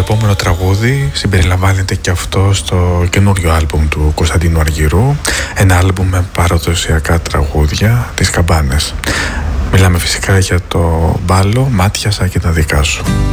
επόμενο τραγούδι συμπεριλαμβάνεται και αυτό στο καινούριο άλμπουμ του Κωνσταντίνου Αργυρού, ένα άλμπουμ με παραδοσιακά τραγούδια, τις καμπάνες. Μιλάμε φυσικά για το μπάλο «Μάτιασα και τα δικά σου».